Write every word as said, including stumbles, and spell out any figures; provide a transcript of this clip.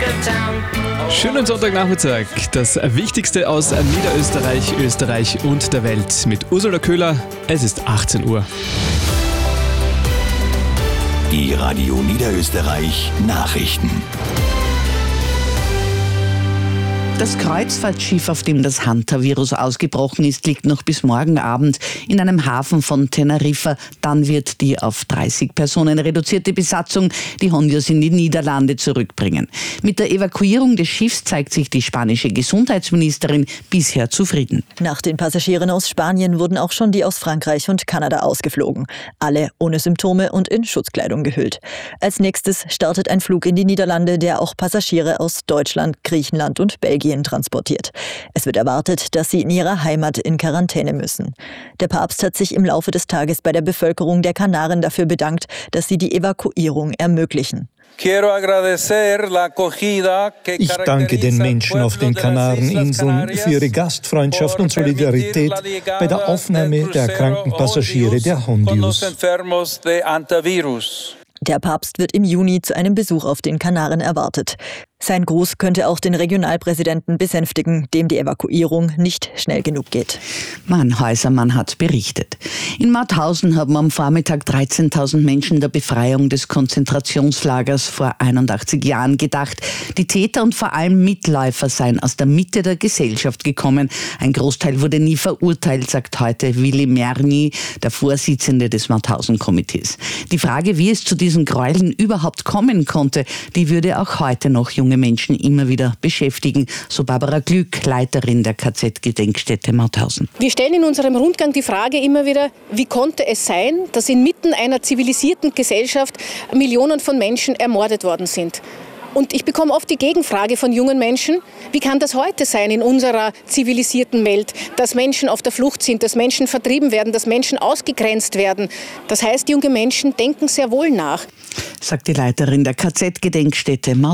Schönen Sonntagnachmittag. Das Wichtigste aus Niederösterreich, Österreich und der Welt mit Ursula Köhler. Es ist achtzehn Uhr. Die Radio Niederösterreich Nachrichten. Das Kreuzfahrtschiff, auf dem das Hantavirus ausgebrochen ist, liegt noch bis morgen Abend in einem Hafen von Teneriffa. Dann wird die auf dreißig Personen reduzierte Besatzung die Hondios in die Niederlande zurückbringen. Mit der Evakuierung des Schiffs zeigt sich die spanische Gesundheitsministerin bisher zufrieden. Nach den Passagieren aus Spanien wurden auch schon die aus Frankreich und Kanada ausgeflogen. Alle ohne Symptome und in Schutzkleidung gehüllt. Als nächstes startet ein Flug in die Niederlande, der auch Passagiere aus Deutschland, Griechenland und Belgien transportiert. Es wird erwartet, dass sie in ihrer Heimat in Quarantäne müssen. Der Papst hat sich im Laufe des Tages bei der Bevölkerung der Kanaren dafür bedankt, dass sie die Evakuierung ermöglichen. Ich danke den Menschen auf den Kanareninseln für ihre Gastfreundschaft und Solidarität bei der Aufnahme der erkrankten Passagiere der Hondios. Der Papst wird im Juni zu einem Besuch auf den Kanaren erwartet. Sein Gruß könnte auch den Regionalpräsidenten besänftigen, dem die Evakuierung nicht schnell genug geht. Mann Häusermann hat berichtet. In Mauthausen haben am Vormittag dreizehntausend Menschen der Befreiung des Konzentrationslagers vor einundachtzig Jahren gedacht. Die Täter und vor allem Mitläufer seien aus der Mitte der Gesellschaft gekommen. Ein Großteil wurde nie verurteilt, sagt heute Willy Merny, der Vorsitzende des Mauthausen-Komitees. Die Frage, wie es zu diesen Gräueln überhaupt kommen konnte, die würde auch heute noch junge Menschen immer wieder beschäftigen, so Barbara Glück, Leiterin der K Z-Gedenkstätte Mauthausen. Wir stellen in unserem Rundgang die Frage immer wieder, wie konnte es sein, dass inmitten einer zivilisierten Gesellschaft Millionen von Menschen ermordet worden sind? Und ich bekomme oft die Gegenfrage von jungen Menschen, wie kann das heute sein in unserer zivilisierten Welt, dass Menschen auf der Flucht sind, dass Menschen vertrieben werden, dass Menschen ausgegrenzt werden. Das heißt, junge Menschen denken sehr wohl nach, sagt die Leiterin der K Z-Gedenkstätte Mauthausen.